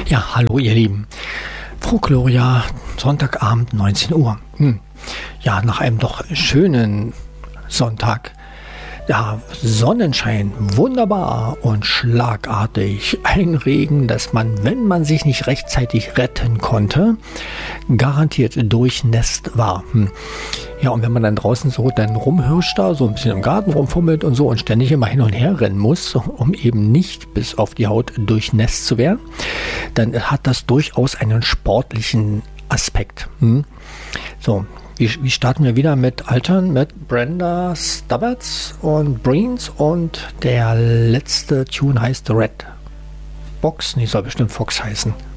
Ja, hallo ihr Lieben. Frau Gloria, Sonntagabend 19 Uhr. Ja, nach einem doch schönen Sonntag. Ja, Sonnenschein, wunderbar und schlagartig. Ein Regen, dass man, wenn man sich nicht rechtzeitig retten konnte, garantiert durchnässt war. Ja, und wenn man dann draußen so dann rumhirscht da, so ein bisschen im Garten rumfummelt und so und ständig immer hin und her rennen muss, um eben nicht bis auf die Haut durchnässt zu werden, dann hat das durchaus einen sportlichen Aspekt. So, wie starten wir wieder mit Altern, mit Brenda Stubbards und Breens und der letzte Tune heißt Red Box, nee, soll bestimmt Fox heißen.